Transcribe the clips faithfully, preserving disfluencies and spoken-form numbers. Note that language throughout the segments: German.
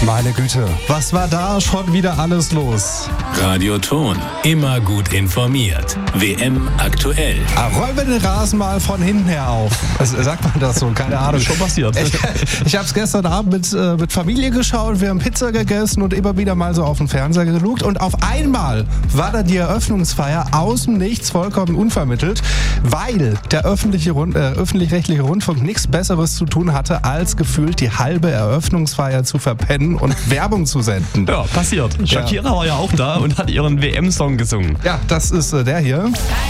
Meine Güte, was war da schon wieder alles los? Radio Ton, immer gut informiert. W M aktuell. Ah, räumen wir den Rasen mal von hinten her auf. Also, sagt man das so? Keine Ahnung. Schon passiert. Ich, ich habe es gestern Abend mit, äh, mit Familie geschaut, wir haben Pizza gegessen und immer wieder mal so auf den Fernseher gelugt. Und auf einmal war da die Eröffnungsfeier aus dem Nichts, vollkommen unvermittelt, weil der öffentliche Rund, äh, öffentlich-rechtliche Rundfunk nichts Besseres zu tun hatte, als gefühlt die halbe Eröffnungsfeier zu verpennen und Werbung zu senden. Ja, passiert. Shakira ja. war ja auch da und hat ihren W M-Song gesungen. Ja, das ist äh, der hier.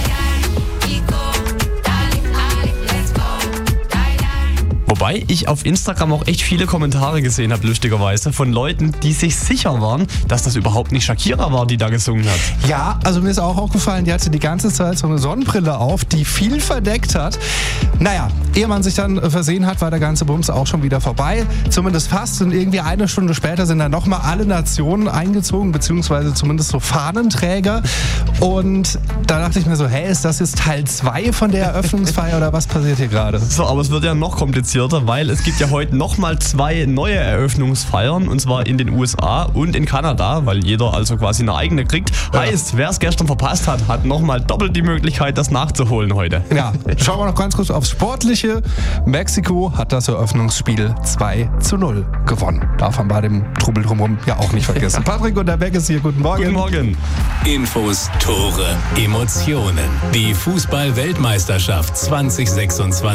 Wobei ich auf Instagram auch echt viele Kommentare gesehen habe, lustigerweise, von Leuten, die sich sicher waren, dass das überhaupt nicht Shakira war, die da gesungen hat. Ja, also mir ist auch aufgefallen, die hatte die ganze Zeit so eine Sonnenbrille auf, die viel verdeckt hat. Naja, ehe man sich dann versehen hat, war der ganze Bums auch schon wieder vorbei. Zumindest fast. Und irgendwie eine Stunde später sind dann nochmal alle Nationen eingezogen, beziehungsweise zumindest so Fahnenträger. Und da dachte ich mir so, hey, ist das jetzt Teil zwei von der Eröffnungsfeier oder was passiert hier gerade? So, aber es wird ja noch komplizierter, weil es gibt ja heute nochmal zwei neue Eröffnungsfeiern, und zwar in den U S A und in Kanada, weil jeder also quasi eine eigene kriegt. Ja. Heißt, wer es gestern verpasst hat, hat nochmal doppelt die Möglichkeit, das nachzuholen heute. Ja, schauen wir noch ganz kurz aufs Sportliche. Mexiko hat das Eröffnungsspiel zwei zu null gewonnen. Darf man bei dem Trubel drumherum ja auch nicht vergessen. Patrick und der Beck ist hier. Guten Morgen. Guten Morgen. Infos, Tore, Emotionen. Die Fußball-Weltmeisterschaft zwanzig sechsundzwanzig.